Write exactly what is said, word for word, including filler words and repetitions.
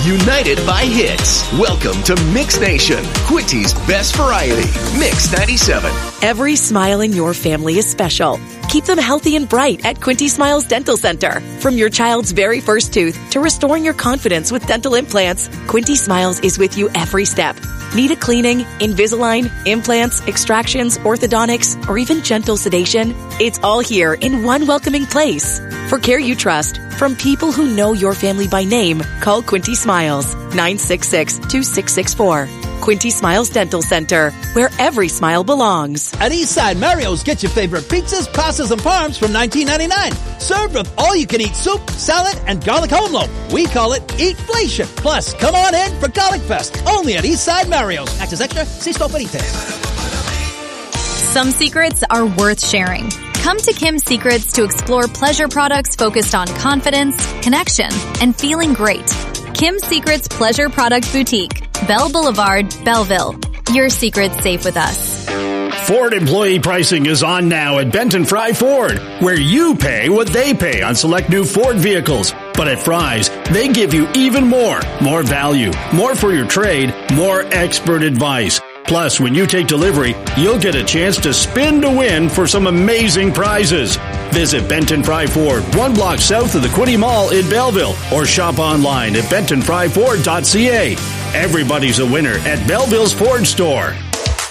United by hits. Welcome to Mix Nation, Quinty's best variety. Mix ninety-seven. Every smile in your family is special. Keep them healthy and bright at Quinty Smiles Dental Center. From your child's very first tooth to restoring your confidence with dental implants, Quinty Smiles is with you every step. Need a cleaning, Invisalign, implants, extractions, orthodontics, or even gentle sedation? It's all here in one welcoming place. For care you trust, from people who know your family by name, call Quinty Smiles, nine six six, two six six four. Quinty Smiles Dental Center, where every smile belongs. At Eastside Mario's, get your favorite pizzas, pastas, and parms from nineteen ninety-nine. Served with all-you-can-eat soup, salad, and garlic home loaf. We call it Eatflation. Plus, come on in for Garlic Fest, only at Eastside Mario's. Access extra, see store for details. Some secrets are worth sharing. Come to Kim's Secrets to explore pleasure products focused on confidence, connection, and feeling great. Kim's Secrets Pleasure Product Boutique, Bell Boulevard, Belleville. Your secret's safe with us. Ford employee pricing is on now at Benton Fry Ford, where you pay what they pay on select new Ford vehicles. But at Fry's, they give you even more. More value, more for your trade, more expert advice. Plus, when you take delivery, you'll get a chance to spin to win for some amazing prizes. Visit Benton Fry Ford, one block south of the Quinty Mall in Belleville, or shop online at benton fry ford dot c a. Everybody's a winner at Belleville's Ford store.